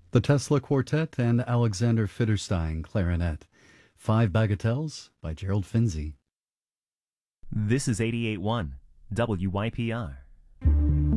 The Tesla Quartet and Alexander Fitterstein clarinet. Five Bagatelles by Gerald Finzi. This is 88.1 WYPR.